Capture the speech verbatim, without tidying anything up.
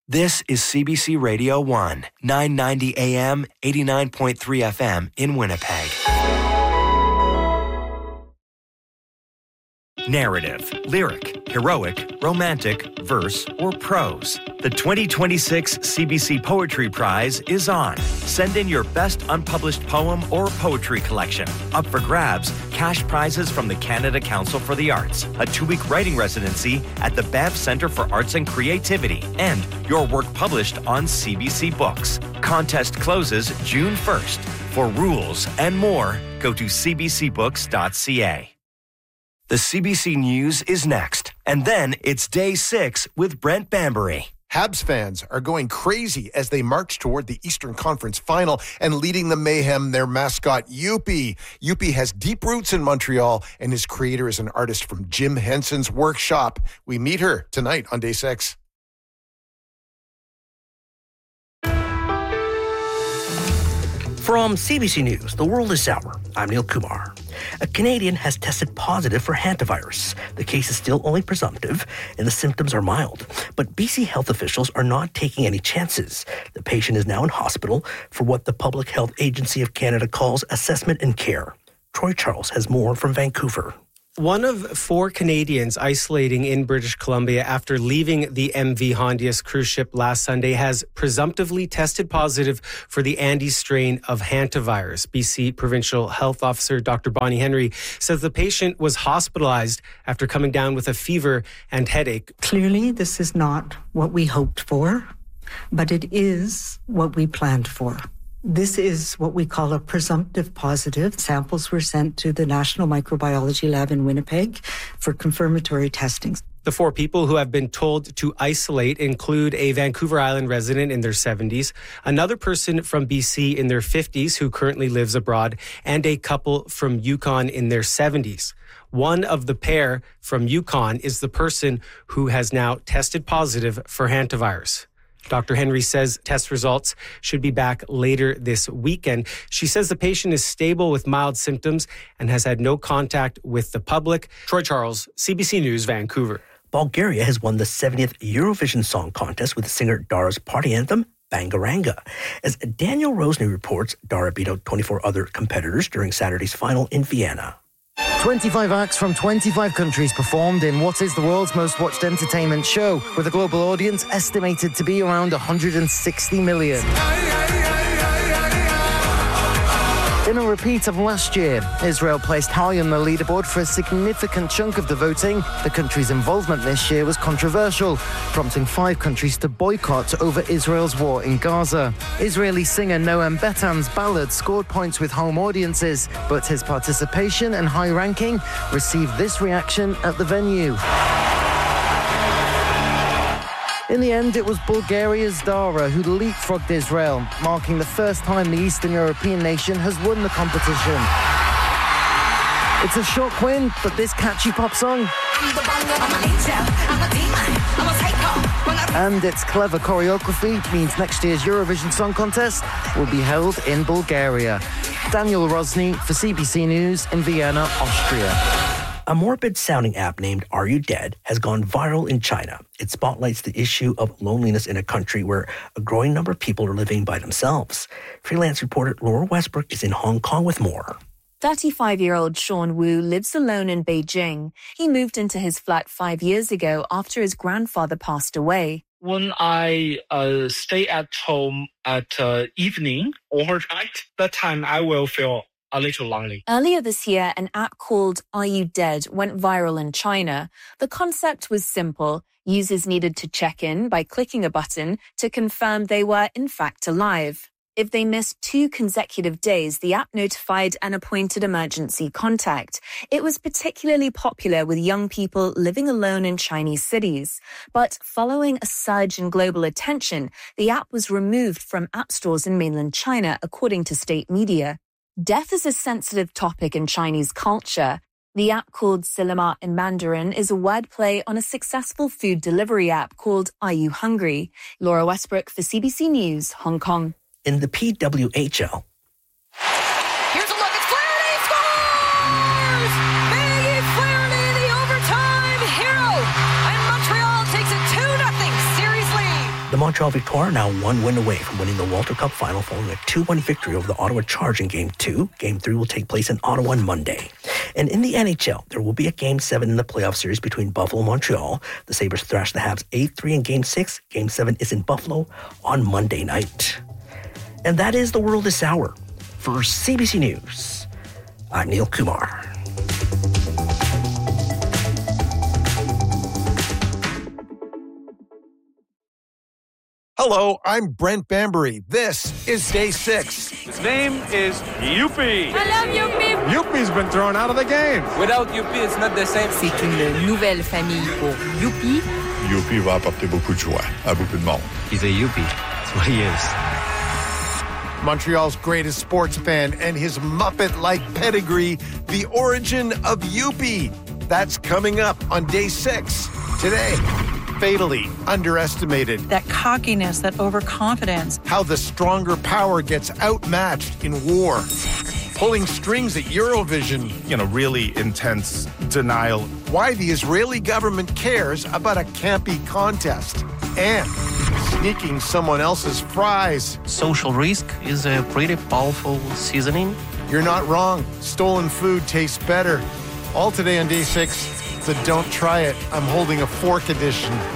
This is C B C Radio one, nine ninety A M, eighty-nine point three F M in Winnipeg. Narrative, lyric, heroic, romantic, verse, or prose. The twenty twenty-six C B C Poetry Prize is on. Send in your best unpublished poem or poetry collection. Up for grabs, cash prizes from the Canada Council for the Arts, a two-week writing residency at the Banff Centre for Arts and Creativity, and your work published on C B C Books. Contest closes June first. For rules and more, go to c b c books dot c a. The C B C News is next, and then it's Day six with Brent Bambury. Habs fans are going crazy as they march toward the Eastern Conference Final, and leading the mayhem, their mascot, Youppi. Youppi has deep roots in Montreal, and his creator is an artist from Jim Henson's workshop. We meet her tonight on Day six. From C B C News, The World is Sour. I'm Neil Kumar. A Canadian has tested positive for hantavirus. The case is still only presumptive, and the symptoms are mild. But B C health officials are not taking any chances. The patient is now in hospital for what the Public Health Agency of Canada calls assessment and care. Troy Charles has more from Vancouver. One of four Canadians isolating in British Columbia after leaving the M V Hondius cruise ship last Sunday has presumptively tested positive for the Andes strain of hantavirus. B C Provincial Health Officer Doctor Bonnie Henry says the patient was hospitalized after coming down with a fever and headache. Clearly, this is not what we hoped for, but it is what we planned for. This is what we call a presumptive positive. Samples were sent to the National Microbiology Lab in Winnipeg for confirmatory testing. The four people who have been told to isolate include a Vancouver Island resident in their seventies, another person from B C in their fifties who currently lives abroad, and a couple from Yukon in their seventies. One of the pair from Yukon is the person who has now tested positive for hantavirus. Doctor Henry says test results should be back later this weekend. She says the patient is stable with mild symptoms and has had no contact with the public. Troy Charles, C B C News, Vancouver. Bulgaria has won the seventieth Eurovision Song Contest with singer Dara's party anthem, Bangaranga. As Daniel Rosny reports, Dara beat out twenty-four other competitors during Saturday's final in Vienna. twenty-five acts from twenty-five countries performed in what is the world's most watched entertainment show, with a global audience estimated to be around one hundred sixty million. In a repeat of last year, Israel placed high on the leaderboard for a significant chunk of the voting. The country's involvement this year was controversial, prompting five countries to boycott over Israel's war in Gaza. Israeli singer Noam Betan's ballad scored points with home audiences, but his participation and high ranking received this reaction at the venue. In the end, it was Bulgaria's Dara who leapfrogged Israel, marking the first time the Eastern European nation has won the competition. It's a shock win, but this catchy pop song and its clever choreography means next year's Eurovision Song Contest will be held in Bulgaria. Daniel Rosny for C B C News in Vienna, Austria. A morbid-sounding app named Are You Dead has gone viral in China. It spotlights the issue of loneliness in a country where a growing number of people are living by themselves. Freelance reporter Laura Westbrook is in Hong Kong with more. thirty-five-year-old Sean Wu lives alone in Beijing. He moved into his flat five years ago after his grandfather passed away. When I uh, stay at home at uh, evening or night, that time I will feel a little lonely. Earlier this year, an app called Are You Dead went viral in China. The concept was simple. Users needed to check in by clicking a button to confirm they were in fact alive. If they missed two consecutive days, the app notified an appointed emergency contact. It was particularly popular with young people living alone in Chinese cities. But following a surge in global attention, the app was removed from app stores in mainland China, according to state media. Death is a sensitive topic in Chinese culture. The app called Silima in Mandarin is a wordplay on a successful food delivery app called Are You Hungry? Laura Westbrook for C B C News, Hong Kong. In the P W H L. Here's a look at Flaherty scores! Maggie Flaherty, the overtime hero! And Montreal takes a two nothing series lead. The Montreal Victoires are now one win away from winning the Walter Cup final following a two one victory over the Ottawa Charge in Game two. Game three will take place in Ottawa on Monday. And in the N H L, there will be a Game seven in the playoff series between Buffalo and Montreal. The Sabres thrashed the Habs eight three in Game six. Game seven is in Buffalo on Monday night. And that is The World This Hour. For C B C News, I'm Neil Kumar. Hello, I'm Brent Bambury. This is Day six. His name is Youpi. I love Youpi. Youpi's been thrown out of the game. Without Youpi, it's not the same. C'est une nouvelle famille pour Youpi. Youpi va apporter beaucoup de joie à beaucoup de monde. He's a Youpi. That's what he is. Montreal's greatest sports fan and his Muppet-like pedigree, the origin of Youpi. That's coming up on Day six today. Fatally underestimated. That cockiness, that overconfidence. How the stronger power gets outmatched in war. Pulling strings at Eurovision. You know, really intense denial. Why the Israeli government cares about a campy contest. And sneaking someone else's fries. Social risk is a pretty powerful seasoning. You're not wrong. Stolen food tastes better. All today on Day six. The Don't Try It, I'm Holding a Fork edition.